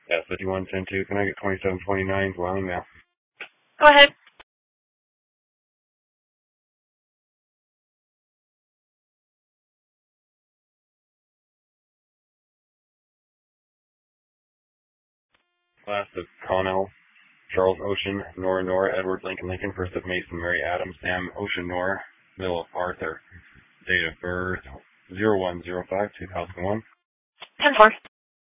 Yes, 5110-2. Can I get 2729 dwelling now? Go ahead. Class of Connell, Charles Ocean, Nora, Edward Lincoln, first of Mason, Mary Adams, Sam Ocean, Nora, middle of Arthur. Date of birth, 0105-2001. 10-4.